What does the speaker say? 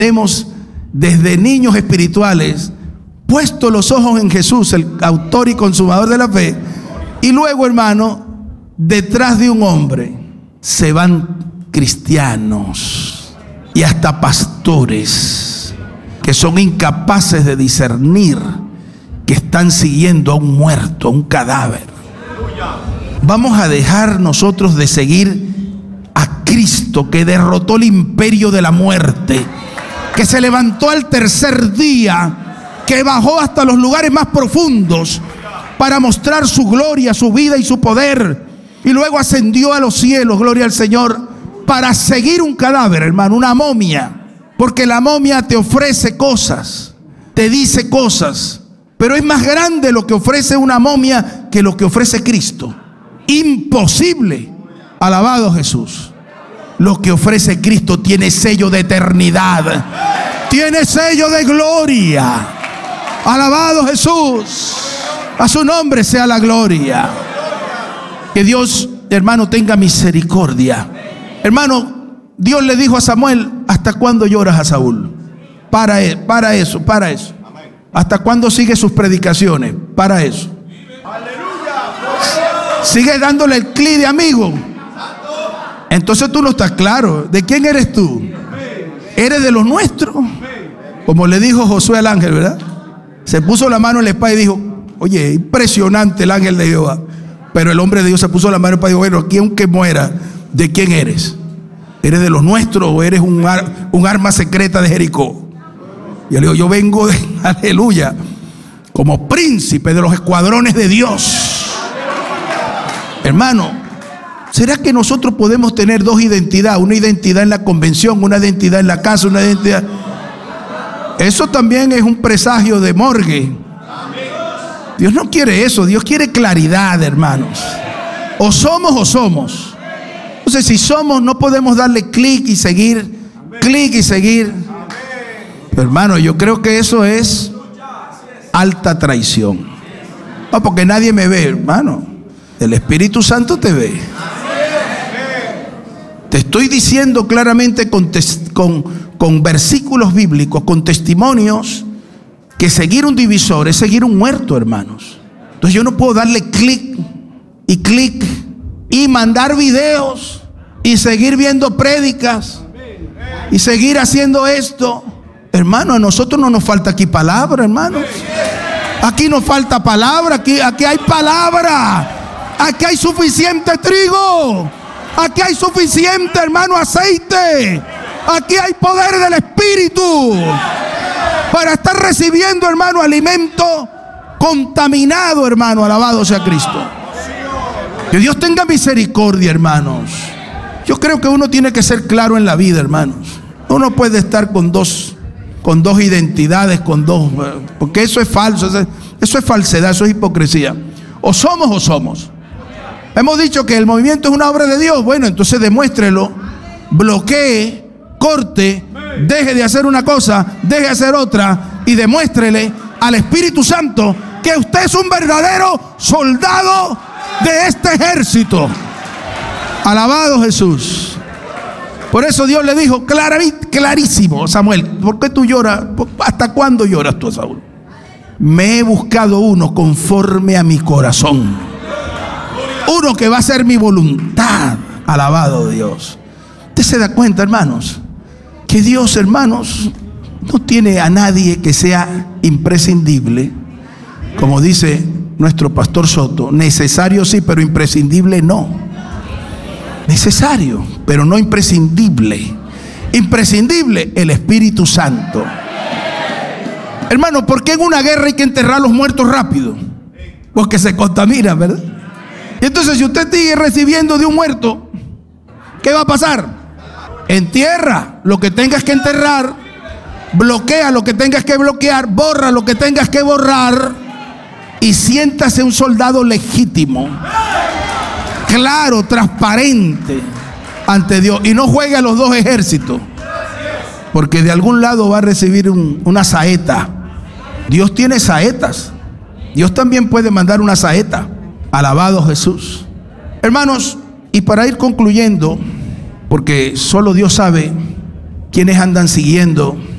Hemos desde niños espirituales puesto los ojos en Jesús, el autor y consumador de la fe. Y luego, hermano, detrás de un hombre se van cristianos y hasta pastores que son incapaces de discernir que están siguiendo a un muerto, a un cadáver. Vamos a dejar nosotros de seguir a Cristo, que derrotó el imperio de la muerte, que se levantó al tercer día, que bajó hasta los lugares más profundos para mostrar su gloria, su vida y su poder, y luego ascendió a los cielos, gloria al Señor, para seguir un cadáver, hermano, una momia. Porque la momia te ofrece cosas, te dice cosas, pero es más grande lo que ofrece una momia que lo que ofrece Cristo. Imposible. Alabado Jesús. Lo que ofrece Cristo tiene sello de eternidad, tiene sello de gloria. Alabado Jesús. A su nombre sea la gloria. Que Dios, hermano, tenga misericordia. Hermano, Dios le dijo a Samuel: ¿hasta cuándo lloras a Saúl? Para eso. ¿Hasta cuándo sigue sus predicaciones? Para eso. Sigue dándole el clic de amigo. Entonces tú no estás claro. ¿De quién eres tú? ¿Eres de los nuestros? Como le dijo Josué al ángel, ¿verdad? Se puso la mano en la espada y dijo: oye, impresionante el ángel de Jehová. Pero el hombre de Dios se puso la mano en la espada y dijo: bueno, aquí aunque muera, ¿de quién eres? ¿Eres de los nuestros o eres un arma secreta de Jericó? Y él dijo: yo vengo de, aleluya, como príncipe de los escuadrones de Dios. Hermano, ¿será que nosotros podemos tener dos identidades? Una identidad en la convención, una identidad en la casa, una identidad... Eso también es un presagio de morgue. Dios no quiere eso. Dios quiere claridad, hermanos. O somos o somos. Entonces, si somos, no podemos darle clic y seguir. Clic y seguir. Pero, hermano, yo creo que eso es alta traición. No, porque nadie me ve, hermano. El Espíritu Santo te ve. Te estoy diciendo claramente con versículos bíblicos, con testimonios, que seguir un divisor es seguir un muerto, hermanos. Entonces yo no puedo darle clic y mandar videos y seguir viendo prédicas y seguir haciendo esto. Hermano, a nosotros no nos falta aquí palabra, hermanos. Aquí no falta palabra, aquí hay palabra. Aquí hay suficiente trigo. Aquí hay suficiente, hermano, aceite. Aquí hay poder del Espíritu para estar recibiendo, hermano, alimento contaminado, hermano. Alabado sea Cristo. Que Dios tenga misericordia, hermanos. Yo creo que uno tiene que ser claro en la vida, hermanos. Uno puede estar con dos identidades, porque eso es falso, eso es falsedad, eso es hipocresía. O somos o somos. Hemos dicho que el movimiento es una obra de Dios. Bueno, entonces demuéstrelo, bloquee, corte, deje de hacer una cosa, deje de hacer otra y demuéstrele al Espíritu Santo que usted es un verdadero soldado de este ejército. Alabado Jesús. Por eso Dios le dijo clarísimo: Samuel, ¿por qué tú lloras? ¿Hasta cuándo lloras tú, Saúl? Me he buscado uno conforme a mi corazón. Uno que va a hacer mi voluntad. Alabado Dios. Usted se da cuenta, hermanos, que Dios, hermanos, no tiene a nadie que sea imprescindible. Como dice nuestro pastor Soto: necesario sí, pero imprescindible no. Necesario, pero no imprescindible. Imprescindible, el Espíritu Santo. Hermano, ¿por qué en una guerra hay que enterrar a los muertos rápido? Porque se contaminan, ¿verdad? Y entonces, si usted sigue recibiendo de un muerto, ¿qué va a pasar? Entierra lo que tengas que enterrar, bloquea lo que tengas que bloquear, borra lo que tengas que borrar y siéntase un soldado legítimo, claro, transparente ante Dios. Y no juegue a los dos ejércitos, porque de algún lado va a recibir una saeta. Dios tiene saetas. Dios también puede mandar una saeta. Alabado Jesús. Hermanos, y para ir concluyendo, porque solo Dios sabe quienes andan siguiendo